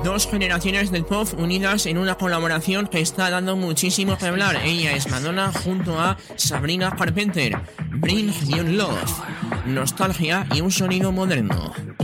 Dos generaciones del pop unidas en una colaboración que está dando muchísimo que hablar. Ella es Madonna junto a Sabrina Carpenter. Bring Your Love, nostalgia y un sonido moderno.